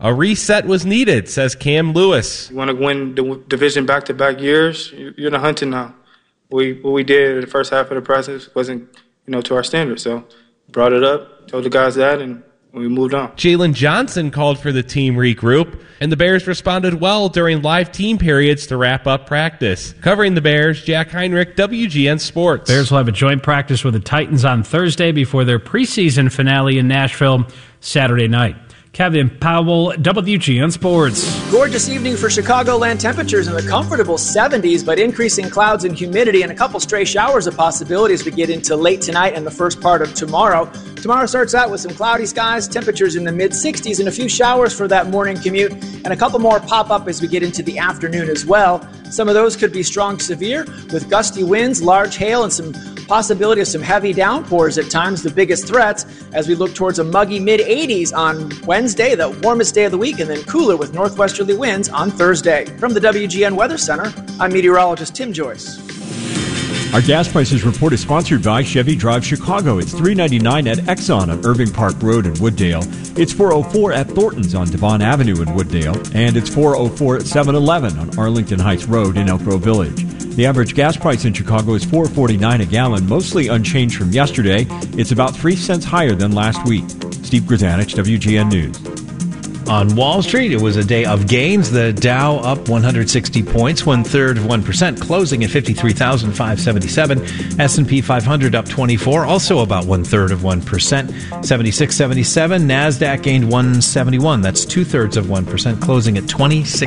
A reset was needed, says Cam Lewis. You want to win the division back-to-back years, you're in the hunting now. What we did in the first half of the process wasn't, to our standards. So brought it up, told the guys that, and we moved on. Jalen Johnson called for the team regroup, and the Bears responded well during live team periods to wrap up practice. Covering the Bears, Jack Heinrich, WGN Sports. Bears will have a joint practice with the Titans on Thursday before their preseason finale in Nashville Saturday night. Kevin Powell, WGN Sports. Gorgeous evening for Chicagoland. Temperatures in the comfortable 70s, but increasing clouds and humidity and a couple stray showers a possibility as we get into late tonight and the first part of tomorrow. Tomorrow starts out with some cloudy skies, temperatures in the mid-60s, and a few showers for that morning commute, and a couple more pop up as we get into the afternoon as well. Some of those could be strong to severe with gusty winds, large hail, and some possibility of some heavy downpours at times, the biggest threats as we look towards a muggy mid-80s on Wednesday, the warmest day of the week, and then cooler with northwesterly winds on Thursday. From the WGN Weather Center, I'm meteorologist Tim Joyce. Our gas prices report is sponsored by Chevy Drive Chicago. It's $3.99 at Exxon on Irving Park Road in Wooddale. It's $4.04 at Thornton's on Devon Avenue in Wooddale. And it's $4.04 at 7-Eleven on Arlington Heights Road in Elk Grove Village. The average gas price in Chicago is $4.49 a gallon, mostly unchanged from yesterday. It's about 3 cents higher than last week. Steve Grzanich, WGN News. On Wall Street, it was a day of gains. The Dow up 160 points, 1/3 of 1%, closing at 53,577. S&P 500 up 24, also about 1/3 of 1%, 7677. NASDAQ gained 171, that's 2/3 of 1%, closing at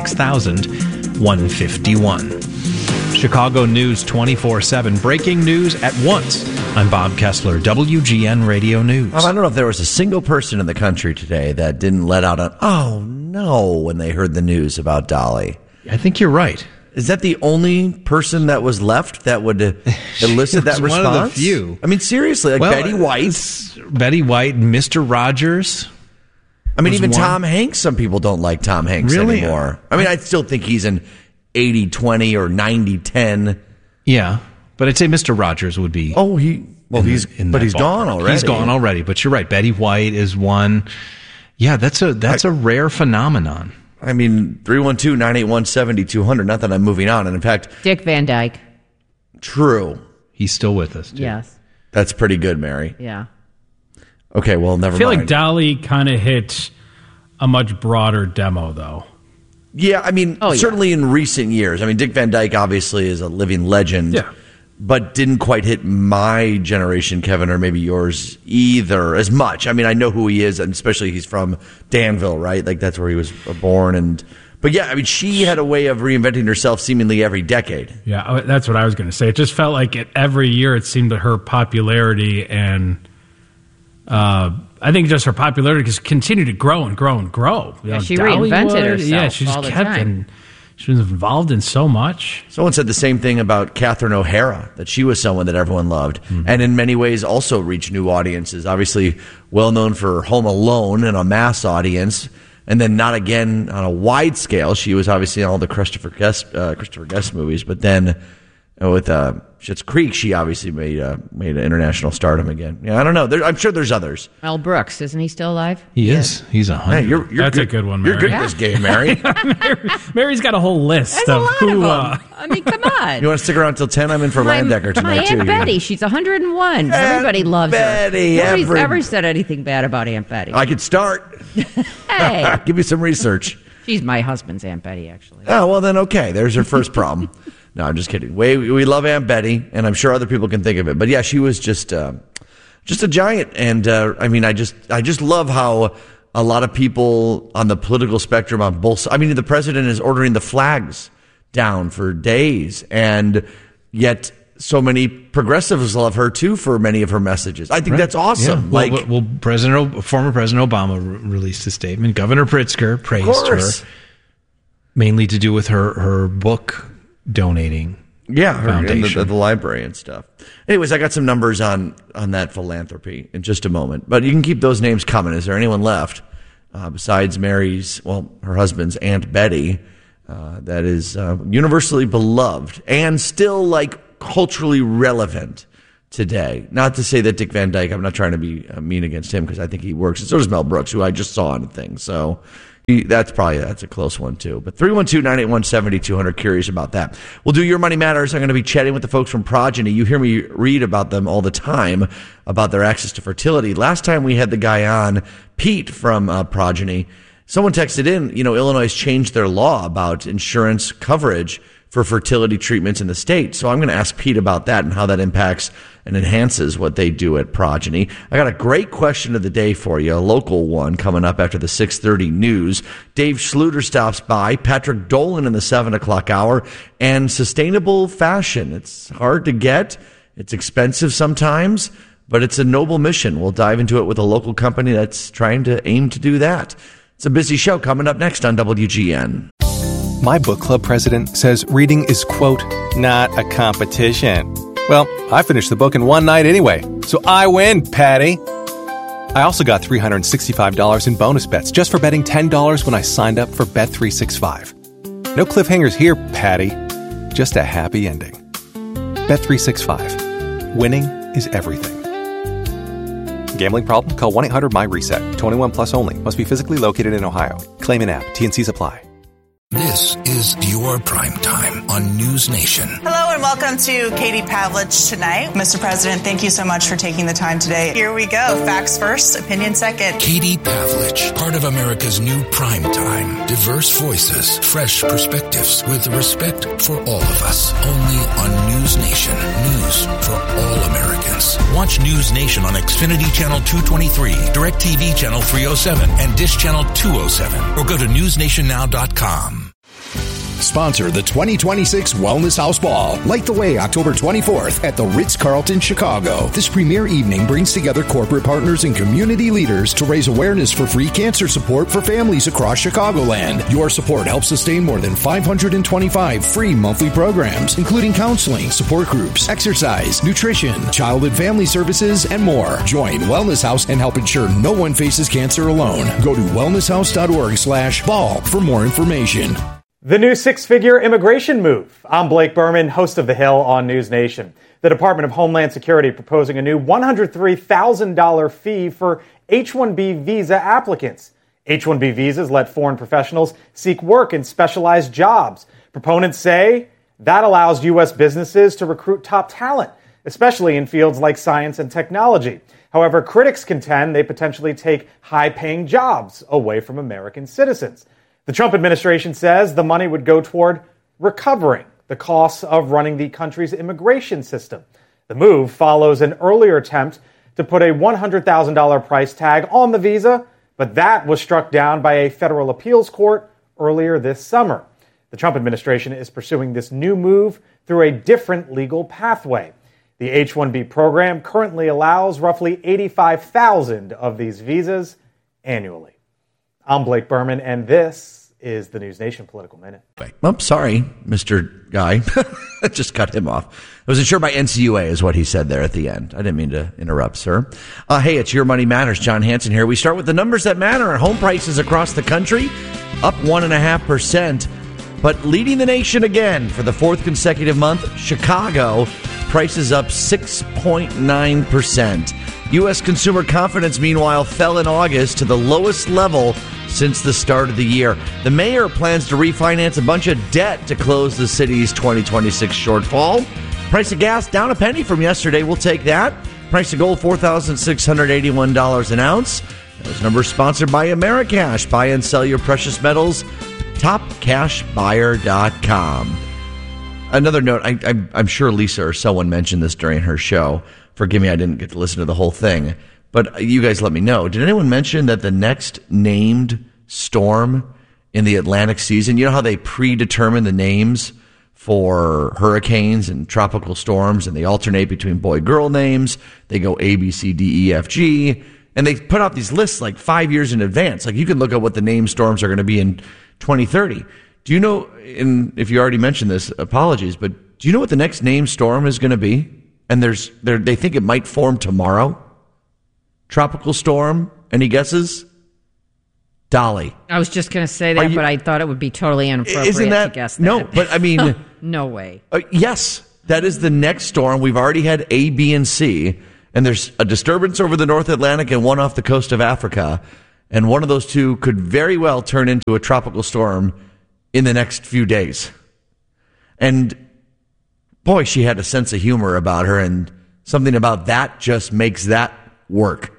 26,151. Chicago News 24/7, breaking news at once. I'm Bob Kessler, WGN Radio News. I don't know if there was a single person in the country today that didn't let out an "oh no" when they heard the news about Dolly. I think you're right. Is that the only person that was left that would elicit that response? One of the few. I mean, seriously, Betty White, Mr. Rogers. I mean, even Tom Hanks. Some people don't like Tom Hanks anymore. I mean, I still think he's an 80-20 or 90-10. Yeah. But I'd say Mr. Rogers would be. Oh, he's gone already. He's gone already. But you're right. Betty White is one. Yeah, that's a rare phenomenon. I mean, 312-981-7200. Not that I'm moving on. And in fact, Dick Van Dyke. True. He's still with us, too. Yes. That's pretty good, Mary. Yeah. Okay, well, never mind. I feel like Dolly kind of hit a much broader demo, though. Yeah, I mean, certainly in recent years. I mean, Dick Van Dyke obviously is a living legend. Yeah. But didn't quite hit my generation, Kevin, or maybe yours either as much. I mean, I know who he is, and especially he's from Danville, right? Like, that's where he was born. But yeah, I mean, she had a way of reinventing herself seemingly every decade. Yeah, that's what I was going to say. It just felt like every year it seemed that her popularity and I think just her popularity just continued to grow and grow and grow. Yeah, she reinvented herself. Yeah, she just kept she was involved in so much. Someone said the same thing about Catherine O'Hara, that she was someone that everyone loved, and in many ways also reached new audiences. Obviously, well known for Home Alone and a mass audience, and then not again on a wide scale. She was obviously in all the Christopher Guest movies, but then with Schitt's Creek, she obviously made an international stardom again. Yeah, I don't know. I'm sure there's others. Mel Brooks, isn't he still alive? He is. He's 100. Hey, That's a good one, Mary. You're good at this game, Mary. Mary's got a whole list There's of a lot who. of them. I mean, come on. You want to stick around till 10? I'm in for Landecker tonight, my too. Aunt Betty, she's 101. Everybody loves Betty, her. Nobody's ever said anything bad about Aunt Betty. I could start. Hey. Give me some research. She's my husband's Aunt Betty, actually. Oh, well, then, okay. There's her first problem. No, I'm just kidding. We love Aunt Betty, and I'm sure other people can think of it. But yeah, she was just a giant. And I mean, I just love how a lot of people on the political spectrum on both sides. I mean, the president is ordering the flags down for days, and yet so many progressives love her too for many of her messages. I think that's awesome. Yeah. Well, former President Obama released a statement. Governor Pritzker praised her, mainly to do with her book donating. Yeah, the library and stuff. Anyways, I got some numbers on that philanthropy in just a moment. But you can keep those names coming. Is there anyone left besides Mary's, her husband's Aunt Betty, that is universally beloved and still culturally relevant today? Not to say that Dick Van Dyke, I'm not trying to be mean against him because I think he works. And so does Mel Brooks, who I just saw on things. So That's a close one, too. But 312-981-7200, curious about that. We'll do Your Money Matters. I'm going to be chatting with the folks from Progyny. You hear me read about them all the time, about their access to fertility. Last time we had the guy on, Pete from Progyny, someone texted in, Illinois has changed their law about insurance coverage for fertility treatments in the state. So I'm going to ask Pete about that and how that impacts and enhances what they do at Progyny. I got a great question of the day for you, a local one coming up after the 6:30 news. Dave Schluter stops by, Patrick Dolan in the 7 o'clock hour, and sustainable fashion. It's hard to get. It's expensive sometimes, but it's a noble mission. We'll dive into it with a local company that's trying to aim to do that. It's a busy show coming up next on WGN. My book club president says reading is, quote, not a competition. Well, I finished the book in one night anyway, so I win, Patty. I also got $365 in bonus bets just for betting $10 when I signed up for Bet365. No cliffhangers here, Patty. Just a happy ending. Bet365. Winning is everything. Gambling problem? Call 1-800-MY-RESET. 21 plus only. Must be physically located in Ohio. Claim in app. T&Cs apply. This is your prime time on News Nation. Hello and welcome to Katie Pavlich Tonight. Mr. President, thank you so much for taking the time today. Here we go. Facts first, opinion second. Katie Pavlich, part of America's new prime time. Diverse voices, fresh perspectives, with respect for all of us. Only on News Nation. News for all Americans. Watch News Nation on Xfinity Channel 223, DirecTV Channel 307, and Dish Channel 207. Or go to newsnationnow.com. Sponsor the 2026 Wellness House Ball. Light the way October 24th at the Ritz-Carlton, Chicago. This premier evening brings together corporate partners and community leaders to raise awareness for free cancer support for families across Chicagoland. Your support helps sustain more than 525 free monthly programs, including counseling, support groups, exercise, nutrition, child and family services, and more. Join Wellness House and help ensure no one faces cancer alone. Go to wellnesshouse.org/ball for more information. The new six-figure immigration move. I'm Blake Berman, host of The Hill on News Nation. The Department of Homeland Security proposing a new $103,000 fee for H-1B visa applicants. H-1B visas let foreign professionals seek work in specialized jobs. Proponents say that allows U.S. businesses to recruit top talent, especially in fields like science and technology. However, critics contend they potentially take high-paying jobs away from American citizens. The Trump administration says the money would go toward recovering the costs of running the country's immigration system. The move follows an earlier attempt to put a $100,000 price tag on the visa, but that was struck down by a federal appeals court earlier this summer. The Trump administration is pursuing this new move through a different legal pathway. The H-1B program currently allows roughly 85,000 of these visas annually. I'm Blake Berman, and this is the News Nation Political Minute. I'm sorry, Mr. Guy. Just cut him off. I was insured by NCUA is what he said there at the end. I didn't mean to interrupt, sir. Hey, it's Your Money Matters. John Hanson here. We start with the numbers that matter. Home prices across the country up 1.5%. But leading the nation again for the fourth consecutive month, Chicago, prices up 6.9%. U.S. consumer confidence, meanwhile, fell in August to the lowest level since the start of the year. The mayor plans to refinance a bunch of debt to close the city's 2026 shortfall. Price of gas down a penny from yesterday. We'll take that. Price of gold, $4,681 an ounce. Those numbers sponsored by Americash. Buy and sell your precious metals. TopCashBuyer.com. Another note, I'm sure Lisa or someone mentioned this during her show. Forgive me, I didn't get to listen to the whole thing. But you guys let me know. Did anyone mention that the next named storm in the Atlantic season, you know how they predetermine the names for hurricanes and tropical storms, and they alternate between boy-girl names. They go A, B, C, D, E, F, G. And they put out these lists like 5 years in advance. Like you can look at what the named storms are going to be in 2030. Do you know, and if you already mentioned this, apologies, but do you know what the next named storm is going to be? And they think it might form tomorrow. Tropical storm. Any guesses? Dolly. I was just going to say that, but I thought it would be totally inappropriate to guess that. No, but I mean... No way. Yes, that is the next storm. We've already had A, B, and C. And there's a disturbance over the North Atlantic and one off the coast of Africa. And one of those two could very well turn into a tropical storm in the next few days. And boy, she had a sense of humor about her, and something about that just makes that work.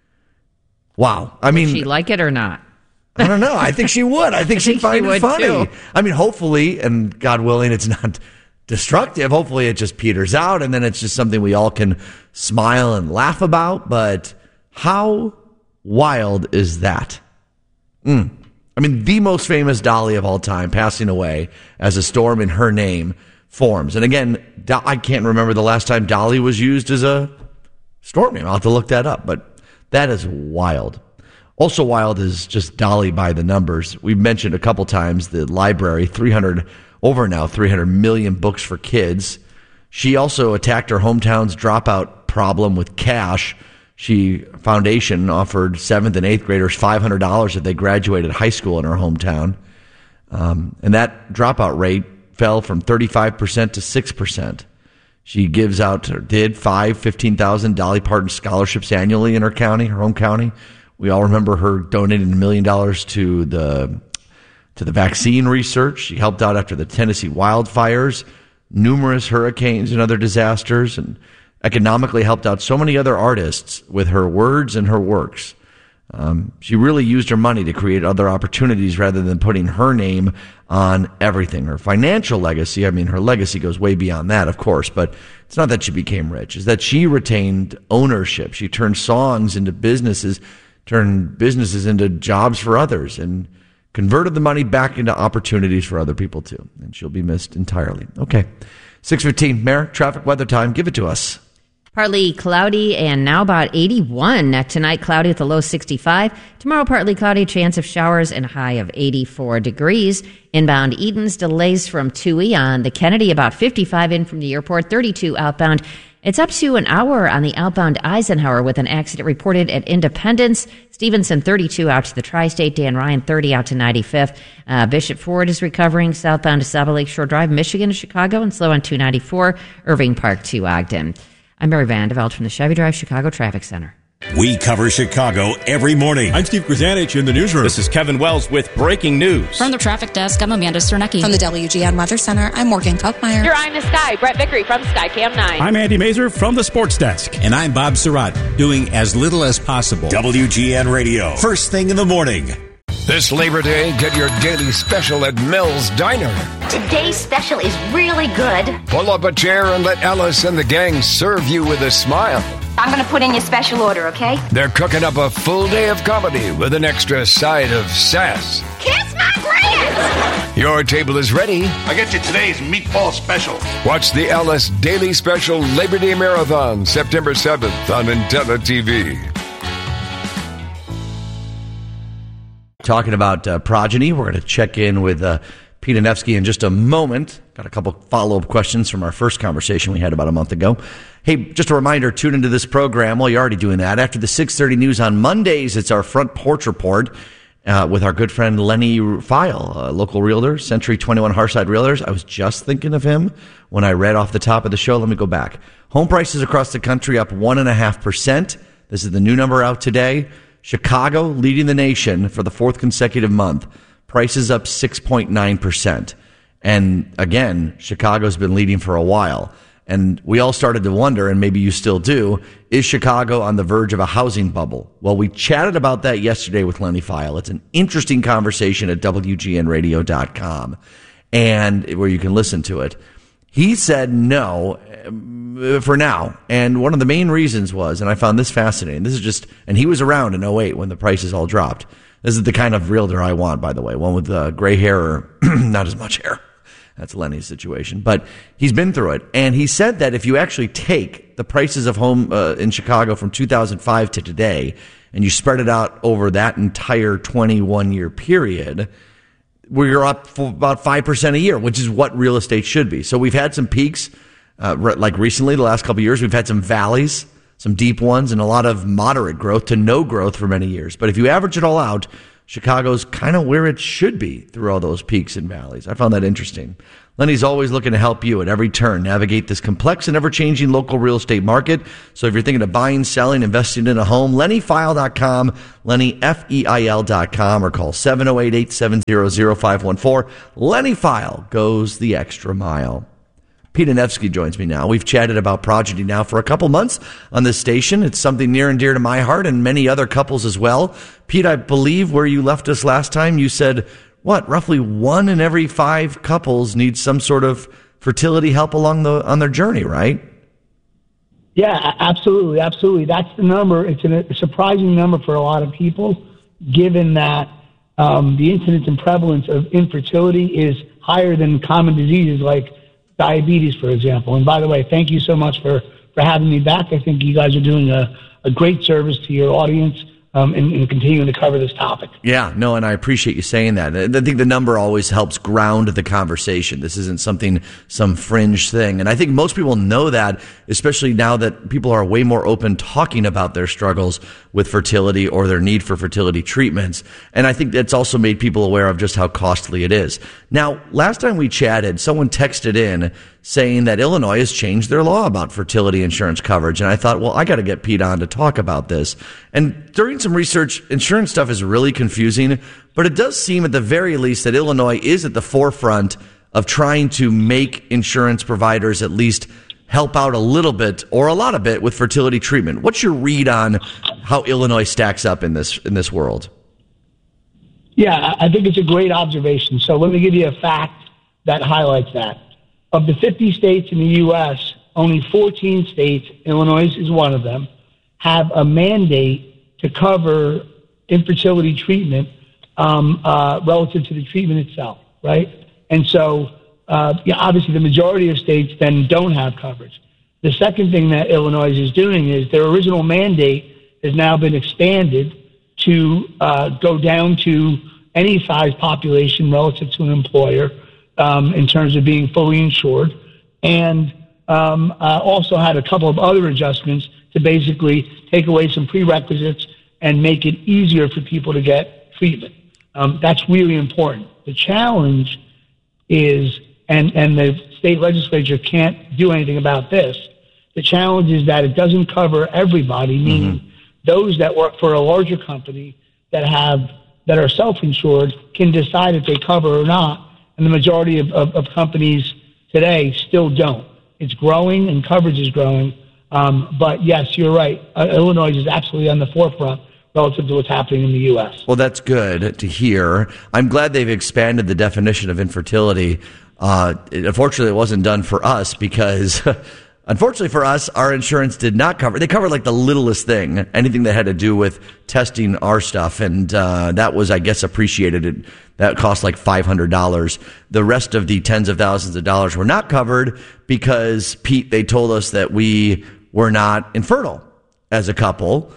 Wow. I mean, would she like it or not? I don't know. I think she would. I think she'd find it funny. Too. I mean, hopefully, and God willing, it's not destructive. Hopefully it just peters out, and then it's just something we all can smile and laugh about. But how wild is that? I mean, the most famous Dolly of all time passing away as a storm in her name forms. And again, I can't remember the last time Dolly was used as a storm name. I'll have to look that up, but that is wild. Also wild is just Dolly by the numbers. We've mentioned a couple times the library, 300 million books for kids. She also attacked her hometown's dropout problem with cash. Foundation offered 7th and 8th graders $500 if they graduated high school in her hometown. And that dropout rate fell from 35% to 6%. She gives out, or did, 15,000 Dolly Parton scholarships annually in her county, her home county. We all remember her donating $1 million to the vaccine research. She helped out after the Tennessee wildfires, numerous hurricanes and other disasters, and economically helped out so many other artists with her words and her works. She really used her money to create other opportunities rather than putting her name on everything. Her financial legacy, I mean, her legacy goes way beyond that, of course, but it's not that she became rich. It's that she retained ownership. She turned songs into businesses, turned businesses into jobs for others, and converted the money back into opportunities for other people too. And she'll be missed entirely. Okay. 6:15, Mare, traffic weather time. Give it to us. Partly cloudy and now about 81. Tonight, cloudy with a low 65. Tomorrow, partly cloudy, chance of showers and a high of 84 degrees. Inbound Edens, delays from Toohey on the Kennedy, about 55 in from the airport, 32 outbound. It's up to an hour on the outbound Eisenhower with an accident reported at Independence. Stevenson, 32 out to the Tri-State. Dan Ryan, 30 out to 95th. Bishop Ford is recovering southbound to Saba Lakeshore Drive, Michigan to Chicago, and slow on 294, Irving Park to Ogden. I'm Mary Vandeveld from the Chevy Drive Chicago Traffic Center. We cover Chicago every morning. I'm Steve Grzanich in the newsroom. This is Kevin Wells with breaking news. From the traffic desk, I'm Amanda Sternecki. From the WGN Weather Center, I'm Morgan Kalkmeyer. Your Eye in the Sky, Brett Vickery from Skycam 9. I'm Andy Mazer from the Sports Desk. And I'm Bob Surratt, doing as little as possible. WGN Radio, first thing in the morning. This Labor Day, get your daily special at Mel's Diner. Today's special is really good. Pull up a chair and let Ellis and the gang serve you with a smile. I'm going to put in your special order, okay? They're cooking up a full day of comedy with an extra side of sass. Kiss my Grant! Your table is ready. I get you today's meatball special. Watch the Ellis Daily Special Labor Day Marathon, September 7th on Intella TV. Talking about progeny, we're going to check in with Pete Anevsky in just a moment. Got a couple follow-up questions from our first conversation we had about a month ago. Hey, just a reminder, tune into this program. Well, you're already doing that. After the 6:30 news on Mondays, it's our Front Porch Report with our good friend Lenny File, a local realtor, Century 21 Harside Realtors. I was just thinking of him when I read off the top of the show. Let me go back. Home prices across the country up 1.5%. This is the new number out today. Chicago leading the nation for the fourth consecutive month. Prices up 6.9%. And again, Chicago's been leading for a while. And we all started to wonder, and maybe you still do, is Chicago on the verge of a housing bubble? Well, we chatted about that yesterday with Lenny File. It's an interesting conversation at WGNradio.com, and where you can listen to it. He said no for now. And one of the main reasons was, and I found this fascinating, and he was around in 2008 when the prices all dropped. This is the kind of realtor I want, by the way, one with gray hair or not as much hair. That's Lenny's situation. But he's been through it. And he said that if you actually take the prices of home in Chicago from 2005 to today, and you spread it out over that entire 21-year period, we're up for about 5% a year, which is what real estate should be. So we've had some peaks, like recently, the last couple of years. We've had some valleys, some deep ones, and a lot of moderate growth to no growth for many years. But if you average it all out, Chicago's kind of where it should be through all those peaks and valleys. I found that interesting. Lenny's always looking to help you at every turn navigate this complex and ever-changing local real estate market. So if you're thinking of buying, selling, investing in a home, LennyFile.com, LennyFeil.com, or call 708-870-0514. Lenny File goes the extra mile. Pete Anevsky joins me now. We've chatted about Progeny now for a couple months on this station. It's something near and dear to my heart and many other couples as well. Pete, I believe where you left us last time, you said, roughly 1 in every 5 couples needs some sort of fertility help on their journey, right? Yeah, absolutely. That's the number. It's a surprising number for a lot of people, given that the incidence and prevalence of infertility is higher than common diseases like diabetes, for example. And by the way, thank you so much for having me back. I think you guys are doing a great service to your audience. And continuing to cover this topic. Yeah, no, and I appreciate you saying that. I think the number always helps ground the conversation. This isn't some fringe thing. And I think most people know that, especially now that people are way more open talking about their struggles with fertility or their need for fertility treatments. And I think that's also made people aware of just how costly it is. Now, last time we chatted, someone texted in saying that Illinois has changed their law about fertility insurance coverage. And I thought, well, I got to get Pete on to talk about this. And during some research, insurance stuff is really confusing, but it does seem at the very least that Illinois is at the forefront of trying to make insurance providers at least help out a little bit or a lot of it with fertility treatment. What's your read on how Illinois stacks up in this world? Yeah, I think it's a great observation. So let me give you a fact that highlights that. Of the 50 states in the U.S., only 14 states, Illinois is one of them, have a mandate to cover infertility treatment relative to the treatment itself, right? And so, obviously the majority of states then don't have coverage. The second thing that Illinois is doing is their original mandate has now been expanded to go down to any size population relative to an employer in terms of being fully insured, and also had a couple of other adjustments to basically take away some prerequisites and make it easier for people to get treatment. That's really important. The challenge is, and the state legislature can't do anything about this, the challenge is that it doesn't cover everybody, meaning those that work for a larger company that are self-insured can decide if they cover or not, and the majority of companies today still don't. It's growing and coverage is growing. But yes, you're right. Illinois is absolutely on the forefront relative to what's happening in the U.S. Well, that's good to hear. I'm glad they've expanded the definition of infertility. Unfortunately, it wasn't done for us because, unfortunately for us, our insurance did not cover. They covered like the littlest thing, anything that had to do with testing our stuff. And that was, I guess, appreciated. That cost like $500. The rest of the tens of thousands of dollars were not covered because, Pete, they told us that we were not infertile as a couple.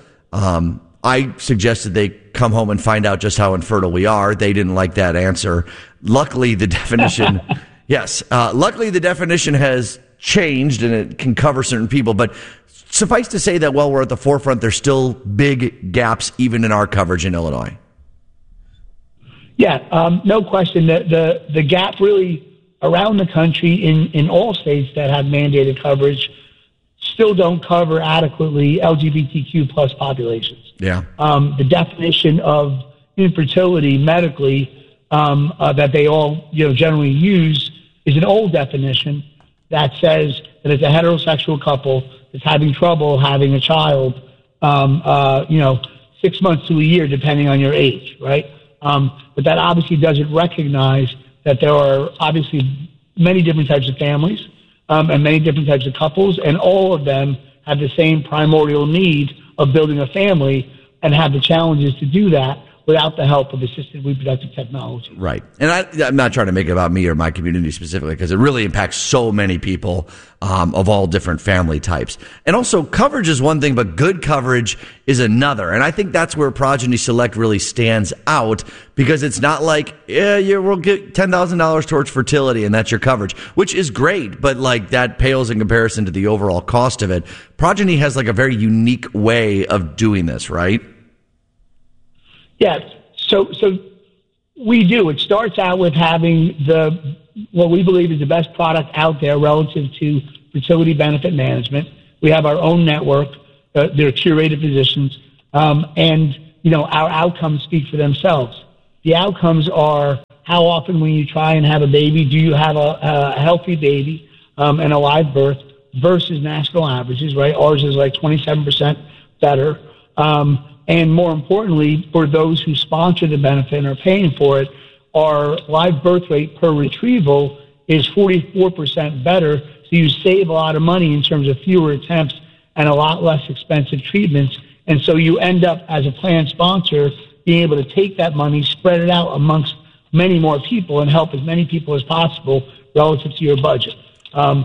I suggested they come home and find out just how infertile we are. They didn't like that answer. Luckily, the definition, luckily the definition has changed and it can cover certain people. But suffice to say that while we're at the forefront, there's still big gaps even in our coverage in Illinois. Yeah, no question. The gap really around the country in all states that have mandated coverage still don't cover adequately LGBTQ plus populations. Yeah. The definition of infertility medically that they all generally use is an old definition that says that it's a heterosexual couple that's having trouble having a child, 6 months to a year, depending on your age, right? But that obviously doesn't recognize that there are obviously many different types of families and many different types of couples, and all of them have the same primordial need of building a family and have the challenges to do that without the help of assisted reproductive technology. Right. And I'm not trying to make it about me or my community specifically, because it really impacts so many people of all different family types. And also, coverage is one thing, but good coverage is another. And I think that's where Progeny Select really stands out, because it's not like, we'll get $10,000 towards fertility and that's your coverage, which is great, but like that pales in comparison to the overall cost of it. Progeny has like a very unique way of doing this, right? Yeah. So we do. It starts out with having what we believe is the best product out there relative to fertility benefit management. We have our own network. They're curated physicians. And, our outcomes speak for themselves. The outcomes are how often when you try and have a baby, do you have a healthy baby and a live birth versus national averages, right? Ours is like 27% better. And more importantly, for those who sponsor the benefit and are paying for it, our live birth rate per retrieval is 44% better. So you save a lot of money in terms of fewer attempts and a lot less expensive treatments. And so you end up, as a plan sponsor, being able to take that money, spread it out amongst many more people, and help as many people as possible relative to your budget. And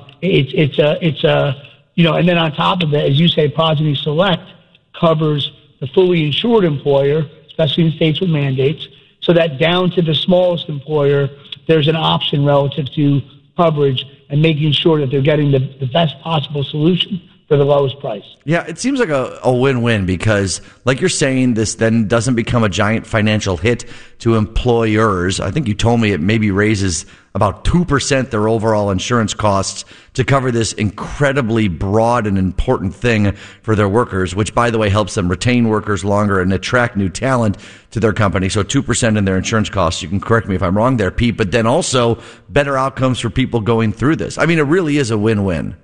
then on top of that, as you say, Progeny Select covers the fully insured employer, especially in states with mandates, so that down to the smallest employer, there's an option relative to coverage and making sure that they're getting the best possible solution for the lowest price. Yeah, it seems like a win-win because, like you're saying, this then doesn't become a giant financial hit to employers. I think you told me it maybe raises about 2% their overall insurance costs to cover this incredibly broad and important thing for their workers, which, by the way, helps them retain workers longer and attract new talent to their company. So 2% in their insurance costs. You can correct me if I'm wrong there, Pete, but then also better outcomes for people going through this. I mean, it really is a win-win.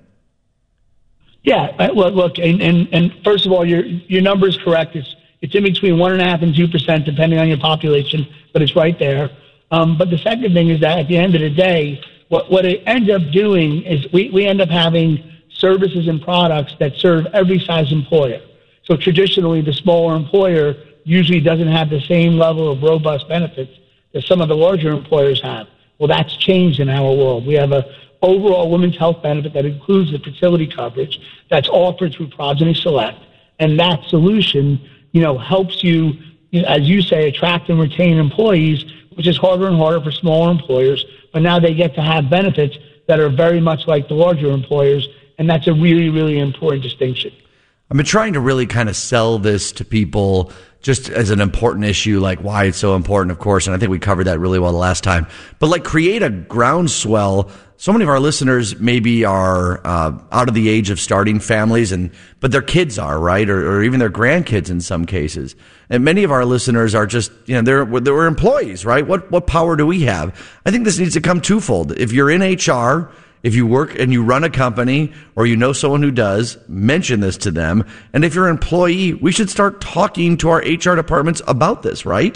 Yeah, look, and first of all, your number is correct. It's in between 1.5% and 2%, depending on your population, but it's right there. But the second thing is that at the end of the day, what it ends up doing is we end up having services and products that serve every size employer. So traditionally, the smaller employer usually doesn't have the same level of robust benefits that some of the larger employers have. Well, that's changed in our world. We have a overall women's health benefit that includes the fertility coverage that's offered through Progeny Select. And that solution, helps you, as you say, attract and retain employees, which is harder and harder for smaller employers. But now they get to have benefits that are very much like the larger employers. And that's a really, really important distinction. I've been trying to really kind of sell this to people just as an important issue, like why it's so important, of course. And I think we covered that really well the last time. But like create a groundswell. So many of our listeners maybe are out of the age of starting families, but their kids are, right? Or even their grandkids in some cases. And many of our listeners are just, they're employees, right? What power do we have? I think this needs to come twofold. If you're in HR, if you work and you run a company or you know someone who does, mention this to them. And if you're an employee, we should start talking to our HR departments about this, right?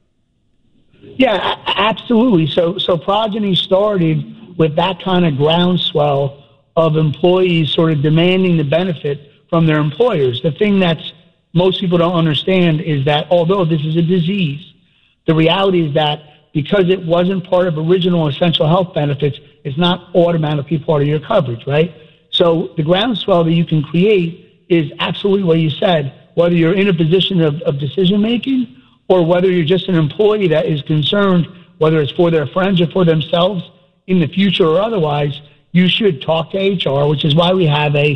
Yeah, absolutely. So Progeny started with that kind of groundswell of employees sort of demanding the benefit from their employers. The thing that's most people don't understand is that although this is a disease, the reality is that because it wasn't part of original essential health benefits, it's not automatically part of your coverage, right? So the groundswell that you can create is absolutely what you said, whether you're in a position of decision-making or whether you're just an employee that is concerned, whether it's for their friends or for themselves in the future or otherwise, you should talk to HR, which is why we have a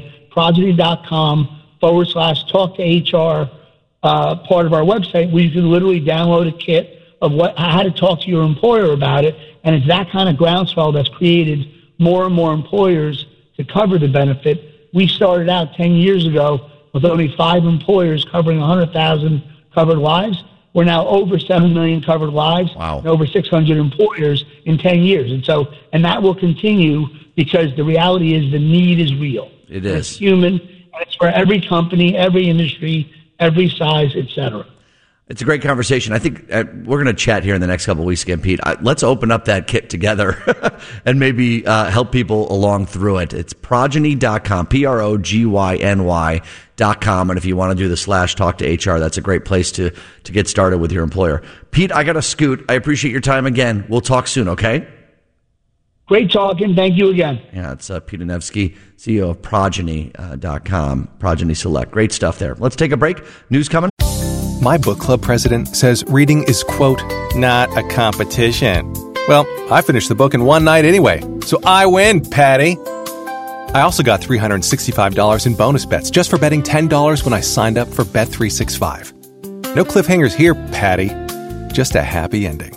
progeny.com/talk to HR part of our website where you can literally download a kit of how to talk to your employer about it. And it's that kind of groundswell that's created more and more employers to cover the benefit. We started out 10 years ago with only 5 employers covering 100,000 covered lives. We're now over 7 million covered lives. Wow. And over 600 employers in 10 years. And that will continue because the reality is the need is real. It is. It's human. And it's for every company, every industry, every size, et cetera. It's a great conversation. I think we're going to chat here in the next couple of weeks again, Pete. Let's open up that kit together and maybe help people along through it. It's progeny.com, progny.com. And if you want to do the /talk to HR, that's a great place to get started with your employer. Pete, I got to scoot. I appreciate your time again. We'll talk soon, okay? Great talking. Thank you again. Yeah, it's Pete Anevsky, CEO of progeny.com, Progeny Select. Great stuff there. Let's take a break. News coming. My book club president says reading is, quote, not a competition. Well, I finished the book in one night anyway, so I win, Patty. I also got $365 in bonus bets just for betting $10 when I signed up for Bet365. No cliffhangers here, Patty. just a happy ending.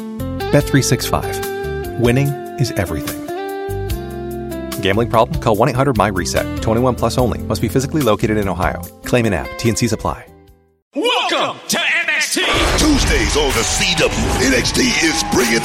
Bet365. Winning is everything. Gambling problem? Call 1-800-MY-RESET. 21 plus only. Must be physically located in Ohio. Claim in app. T&Cs apply. Welcome to NXT. Tuesdays on the CW. NXT is bringing